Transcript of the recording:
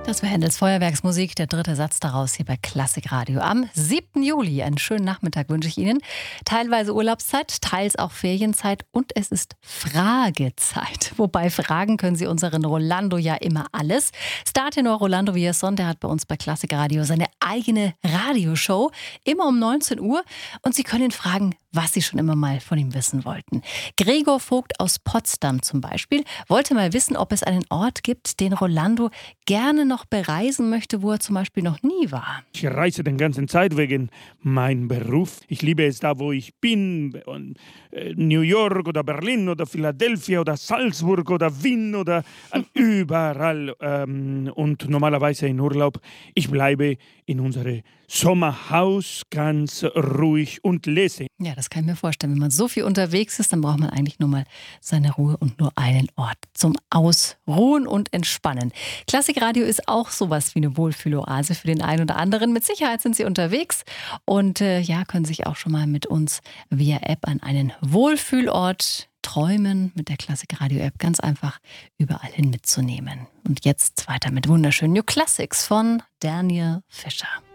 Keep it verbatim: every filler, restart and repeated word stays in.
Das war Händels Feuerwerksmusik, der dritte Satz daraus hier bei Klassik Radio. Am siebten Juli, einen schönen Nachmittag wünsche ich Ihnen. Teilweise Urlaubszeit, teils auch Ferienzeit und es ist Fragezeit. Wobei fragen können Sie unseren Rolando ja immer alles. Startenor Rolando Villazón, der hat bei uns bei Klassik Radio seine eigene Radioshow, immer um neunzehn Uhr. Und Sie können ihn fragen, was Sie schon immer mal von ihm wissen wollten. Gregor Vogt aus Potsdam zum Beispiel wollte mal wissen, ob es einen Ort gibt, den Rolando gerne noch bereisen möchte, wo er zum Beispiel noch nie war. Ich reise den ganzen Zeit wegen meinem Beruf. Ich liebe es da, wo ich bin. New York oder Berlin oder Philadelphia oder Salzburg oder Wien oder überall. Und normalerweise in Urlaub. Ich bleibe in unserem Sommerhaus ganz ruhig und lese. Ja, das kann ich mir vorstellen. Wenn man so viel unterwegs ist, dann braucht man eigentlich nur mal seine Ruhe und nur einen Ort zum Ausruhen und Entspannen. Klassikradio ist auch sowas wie eine Wohlfühloase für den einen oder anderen. Mit Sicherheit sind Sie unterwegs und äh, ja, können sich auch schon mal mit uns via App an einen Wohlfühlort träumen, mit der Klassikradio-App ganz einfach überall hin mitzunehmen. Und jetzt weiter mit wunderschönen New Classics von Daniel Fischer.